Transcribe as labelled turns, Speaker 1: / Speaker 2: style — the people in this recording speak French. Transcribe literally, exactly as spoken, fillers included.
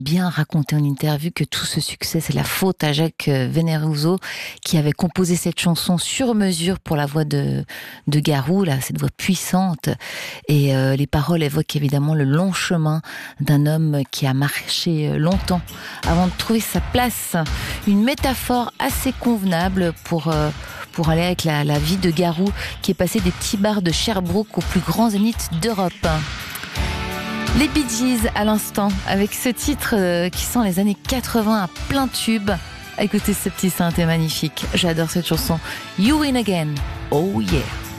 Speaker 1: bien raconté en interview que tout ce succès, c'est la faute à Jacques Veneruso, qui avait composé cette chanson sur mesure pour la voix de, de Garou, là, cette voix puissante. Et euh, les paroles évoquent évidemment le long chemin d'un homme qui a marché longtemps avant de trouver sa place. Une métaphore assez convenable pour... Euh, pour aller avec la, la vie de Garou, qui est passé des petits bars de Sherbrooke aux plus grands zéniths d'Europe. Les Bee Gees à l'instant, avec ce titre euh, qui sent les années quatre-vingts à plein tube. Écoutez ce petit synthé magnifique, j'adore cette chanson. You Win Again, oh yeah.